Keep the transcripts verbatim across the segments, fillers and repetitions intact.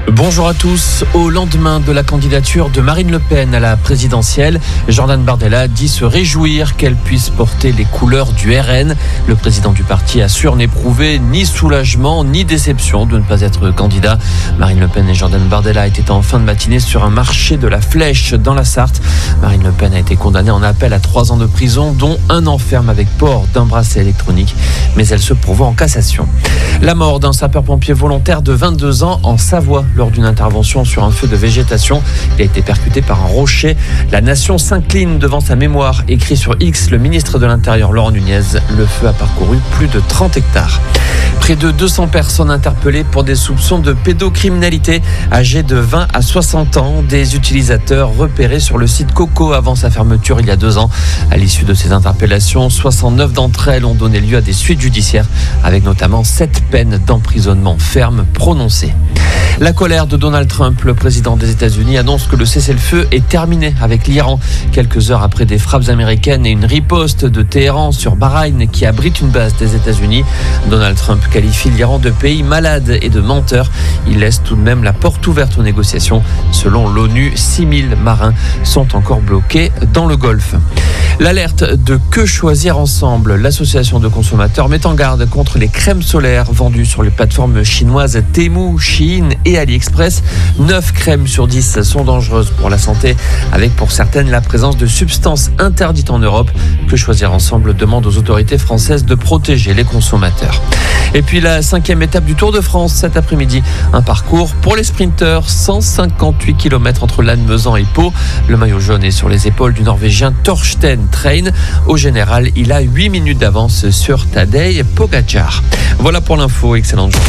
Bonjour à tous. Au lendemain de la candidature de Marine Le Pen à la présidentielle, Jordan Bardella dit se réjouir qu'elle puisse porter les couleurs du R N. Le président du parti assure n'éprouver ni soulagement ni déception de ne pas être candidat. Marine Le Pen et Jordan Bardella étaient en fin de matinée sur un marché de la Flèche dans la Sarthe. Marine Le Pen a été condamnée en appel à trois ans de prison, dont un an ferme avec port d'un bracelet électronique, mais elle se pourvoit en cassation. La mort d'un sapeur-pompier volontaire de vingt-deux ans en Savoie lors d'une intervention sur un feu de végétation. Il a été percuté par un rocher. La nation s'incline devant sa mémoire, écrit sur X le ministre de l'Intérieur Laurent Nunez. Le feu a parcouru plus de trente hectares. Près de deux cents personnes interpellées pour des soupçons de pédocriminalité. Âgées de vingt à soixante ans, des utilisateurs repérés sur le site Coco avant sa fermeture il y a deux ans. À l'issue de ces interpellations, soixante-neuf d'entre elles ont donné lieu à des suites judiciaires, avec notamment sept peines d'emprisonnement ferme prononcées. La colère de Donald Trump, le président des États-Unis, annonce que le cessez-le-feu est terminé avec l'Iran. Quelques heures après des frappes américaines et une riposte de Téhéran sur Bahreïn qui abrite une base des États-Unis, Donald Trump qualifie l'Iran de pays malade et de menteur. Il laisse tout de même la porte ouverte aux négociations. Selon l'ONU, six mille marins sont encore bloqués dans le Golfe. L'alerte de Que Choisir Ensemble, l'association de consommateurs met en garde contre les crèmes solaires vendues sur les plateformes chinoises Temu, Shein et AliExpress. neuf crèmes sur dix sont dangereuses pour la santé, avec pour certaines la présence de substances interdites en Europe. Que Choisir Ensemble demande aux autorités françaises de protéger les consommateurs. Et puis la cinquième étape du Tour de France cet après-midi. Un parcours pour les sprinteurs, cent cinquante-huit kilomètres entre Lannemezan et Pau. Le maillot jaune est sur les épaules du Norvégien Torsten Train. Au général, il a huit minutes d'avance sur Tadej Pogačar. Voilà pour l'info, excellente journée.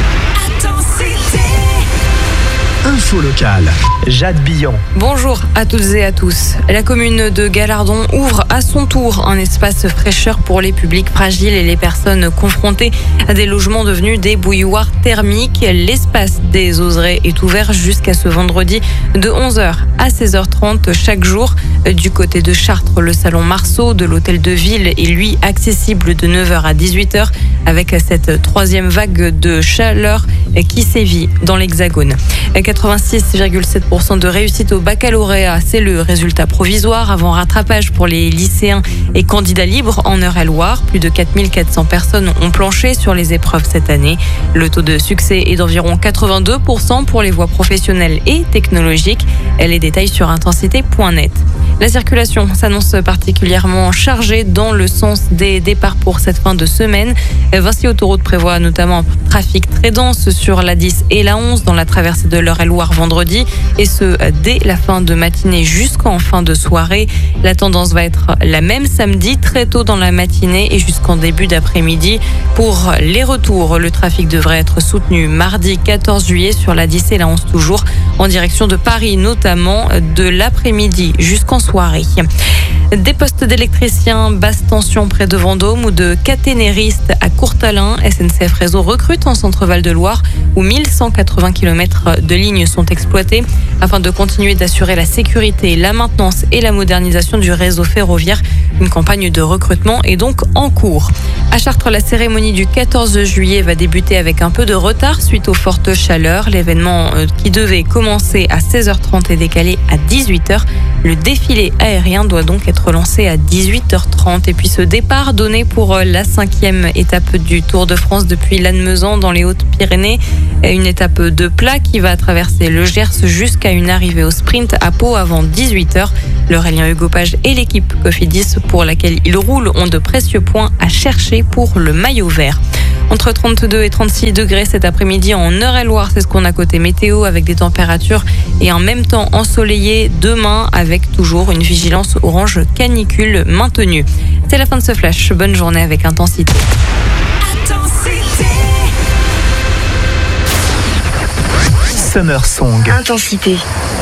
Info locale, Jade Billon. Bonjour à toutes et à tous. La commune de Gallardon ouvre à son tour un espace fraîcheur pour les publics fragiles et les personnes confrontées à des logements devenus des bouilloires thermiques. L'espace des Oserets est ouvert jusqu'à ce vendredi de onze heures à seize heures trente chaque jour. Du côté de Chartres, le salon Marceau de l'hôtel de ville est lui accessible de neuf heures à dix-huit heures avec cette troisième vague de chaleur qui sévit dans l'Hexagone. quatre-vingt-six virgule sept pour cent de réussite au baccalauréat, c'est le résultat provisoire avant rattrapage pour les lycéens et candidats libres en Eure-et-Loire. Plus de quatre mille quatre cents personnes ont planché sur les épreuves cette année. Le taux de succès est d'environ quatre-vingt-deux pour cent pour les voies professionnelles et technologiques. Les détails sur intensité point net. La circulation s'annonce particulièrement chargée dans le sens des départs pour cette fin de semaine. Vinci Autoroute prévoit notamment un trafic très dense sur la dix et la onze dans la traversée de l'Eure-et-Loire vendredi, et ce dès la fin de matinée jusqu'en fin de soirée. La tendance va être la même samedi, très tôt dans la matinée et jusqu'en début d'après-midi. Pour les retours, le trafic devrait être soutenu mardi quatorze juillet sur la dix et la onze toujours, en direction de Paris, notamment de l'après-midi jusqu'en soirée. Des postes d'électriciens basse tension près de Vendôme ou de caténéristes à Courtalin. S N C F Réseau recrute en Centre-Val de Loire où mille cent quatre-vingts kilomètres de lignes sont exploités afin de continuer d'assurer la sécurité, la maintenance et la modernisation du réseau ferroviaire. Une campagne de recrutement est donc en cours. À Chartres, la cérémonie du quatorze juillet va débuter avec un peu de retard suite aux fortes chaleurs. L'événement qui devait commencer à seize heures trente est décalé à dix-huit heures. Le défilé aérien doit donc être lancé à dix-huit heures trente. Et puis ce départ donné pour la cinquième étape du Tour de France depuis Lannemezan dans les Hautes-Pyrénées. Une étape de plat qui va traverser le Gers jusqu'à une arrivée au sprint à Pau avant dix-huit heures. L'Aurélien Hugo Page et l'équipe Cofidis pour laquelle il roule ont de précieux points à chercher pour le maillot vert. Entre trente-deux et trente-six degrés cet après-midi en Eure-et-Loire, c'est ce qu'on a côté météo avec des températures et en même temps ensoleillé demain avec toujours une vigilance orange canicule maintenue. C'est la fin de ce flash. Bonne journée avec Intensité. Intensité. Summer Song. Intensité.